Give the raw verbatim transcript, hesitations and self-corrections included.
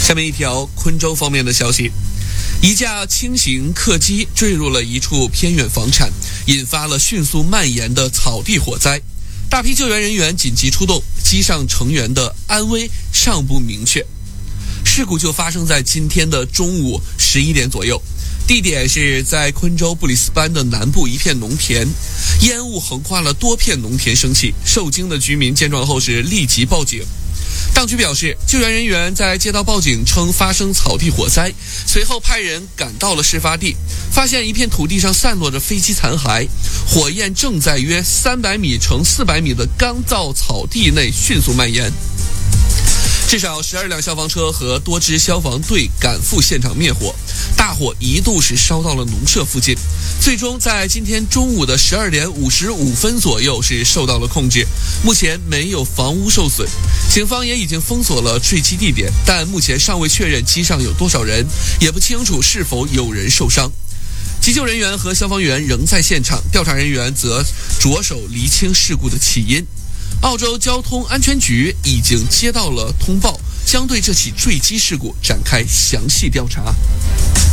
下面一条昆州方面的消息，一架轻型客机坠入了一处偏远房产，引发了迅速蔓延的草地火灾。大批救援人员紧急出动，机上成员的安危尚不明确。事故就发生在今天的中午十一点左右，地点是在昆州布里斯班的南部一片农田，烟雾横跨了多片农田升起。受惊的居民见状后是立即报警。当局表示，救援人员在接到报警称发生草地火灾，随后派人赶到了事发地，发现一片土地上散落着飞机残骸，火焰正在约三百米乘四百米的干燥草地内迅速蔓延。至少十二辆消防车和多支消防队赶赴现场灭火，大火一度是烧到了农舍附近，最终在今天中午的十二点五十五分左右是受到了控制。目前没有房屋受损，警方也已经封锁了坠机地点，但目前尚未确认机上有多少人，也不清楚是否有人受伤。急救人员和消防员仍在现场，调查人员则着手厘清事故的起因。澳洲交通安全局已经接到了通报，将对这起坠机事故展开详细调查。